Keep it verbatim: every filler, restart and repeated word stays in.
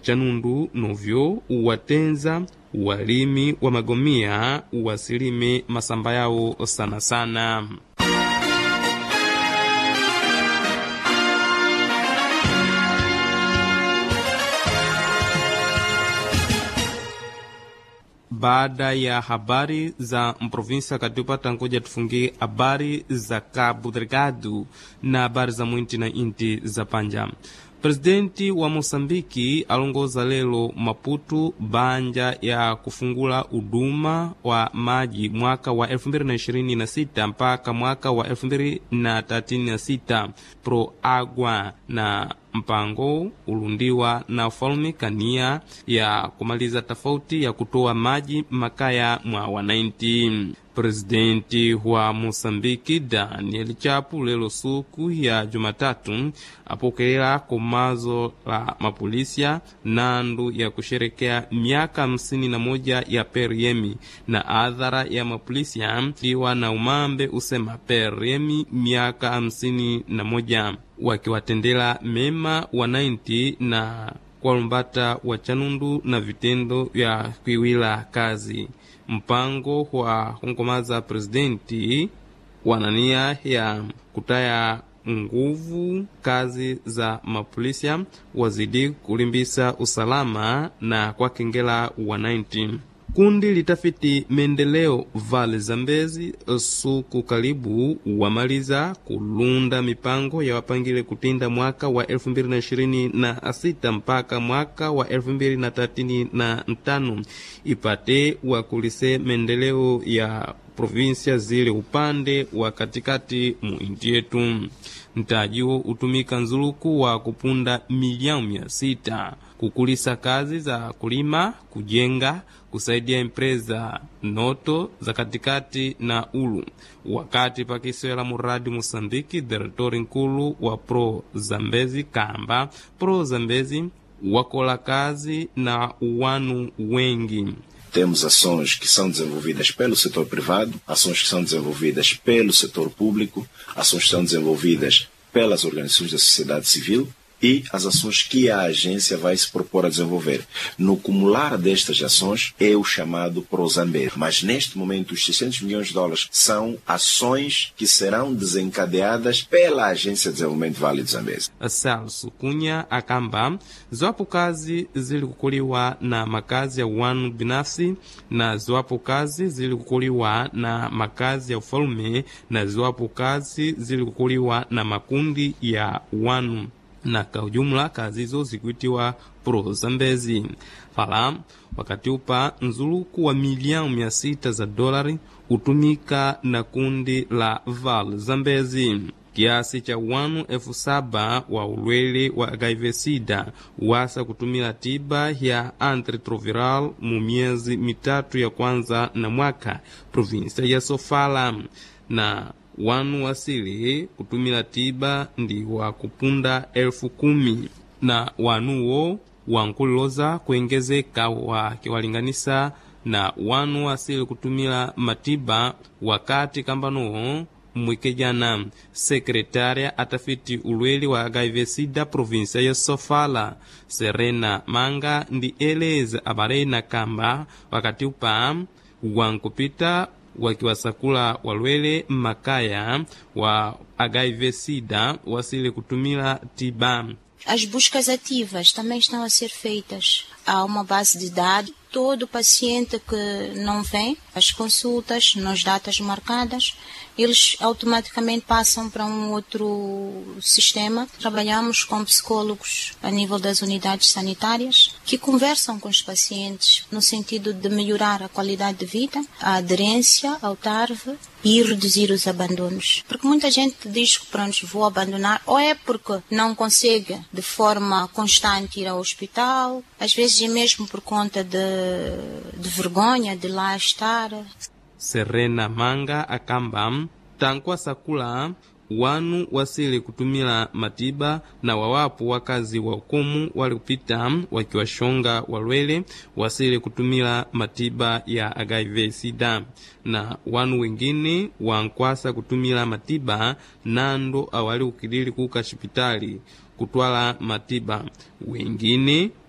chanundu novyo watenza walimi wa magomia wasilime masamba yao sana sana. Baada ya habari za mprovinsa katupata ngoja tufungie habari za Cabo Delgado na habari za mwinti na inti za panja. Presidenti wa Mosambiki alongoza lelo Maputo banja ya kufungula huduma wa maji mwaka wa elfu mbili na ishirini na sita mpaka mwaka wa elfu mbili na thelathini na sita pro agua, na mpango ulundiwa na ufalme kania ya kumaliza tofauti ya kutoa maji makaya mwa wananchi. Presidenti wa Mosambiki Daniel Chapo lelo suku ya Jumatatu apokea komazo la mapolisia nandu ya kusherekea miaka hamsini na moja ya Periemi, na adhara ya mapolisia iwa na umambe usema Periemi miaka hamsini na moja wakiwatendela mema wananchi na kwalumbata wachanundu na vitendo vya kuiwila kazi. Mpango wa kunkomaza presidenti wanania ya kutaya nguvu kazi za mapolisia wazidi kulimbisa usalama na kwa kengela wananchi. Kundi litafiti mendeleo Vale Zambezi suku karibu wamaliza kulunda mipango ya wapangile kutinda mwaka wa elfu mbili na ishirini na sita mpaka mwaka wa elfu mbili na thelathini na tano ipate wakulise mendeleo ya provinsia zile upande wa katikati mu inti yetu. Ntajiwo utumika nzuluku wa kupunda milioni mia sita kukulisa kazi za kulima, kujenga, kusaidia empresa noto za katikati na ulu. Wakati pakiswela muradi Mosambiki, direktori nkulu wa Pro Zambezi kamba Pro Zambezi wakola kazi na wanu wengi. Temos ações que são desenvolvidas pelo setor privado, ações que são desenvolvidas pelo setor público, ações que são desenvolvidas pelas organizações da sociedade civil e as ações que a agência vai se propor a desenvolver. No cumular destas ações é o chamado Prozamber. Mas neste momento os seiscentos milhões de dólares são ações que serão desencadeadas pela Agência de Desenvolvimento Vale do Zambezi. Celso Cunha akamba zwapo kazi zilikukuliwa na makazi ya wanu binafsi na zwapo kazi zilikukuliwa na makazi ya ufalme na zwapo kazi zilikukuliwa na makundi ya wanu, na kwa ujumla kazi hizo zikuitiwa Pro Zambezi. Fala wakati upa nzuluku wa milioni mia sita za dolari utumika na kundi la Val Zambezi. Kiasi cha wanu elfu saba wa ulwele wa H I V sida wasa kutumila tiba ya antiretroviral mu miezi mitatu ya kwanza na mwaka provinsia ya Sofala, na wanu wasili kutumila tiba ndi wa kupunda elfu kumi, na wanuo wankuloza kuengezeka wakiwalinganisa na wanu wasili kutumila matiba wakati kambano mwikejana. Sekretaria atafiti ulweli wa H I V sida provinsia ya Sofala Serena Manga ndi eleza abarena kamba wakati upa wankupita wakiwasakula walwele makaya wa H I V sida wasile kutumila tiba. As buscas ativas também estão a ser feitas. Há uma base de dados. Todo paciente que não vem às consultas nas datas marcadas, eles automaticamente passam para um outro sistema. Trabalhamos com psicólogos a nível das unidades sanitárias que conversam com os pacientes no sentido de melhorar a qualidade de vida, a aderência ao T A R V e reduzir os abandonos. Porque muita gente diz que pronto, vou abandonar, ou é porque não consegue de forma constante ir ao hospital, às vezes é mesmo por conta de de vergonha de lá estar. Serena Manga akamba tankwa sakula wanu wasile kutumila matiba na wawapo wakazi wa ukomu wali kupita wakiwashonga walwele wasile kutumila matiba ya H I V sida, na wanu wengine wankwasa kutumila matiba nando awali ukidili kuka hospitali kutwala matiba. Wengine